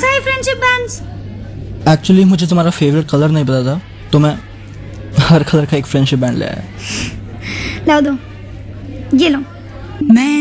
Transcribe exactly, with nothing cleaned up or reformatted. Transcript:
कैसा है friendship bands? Actually मुझे तुम्हारा फेवरेट कलर नहीं पता था, तो मैं हर कलर का एक फ्रेंडशिप बैंड ले आया। लाओ दो, ये लो। मैं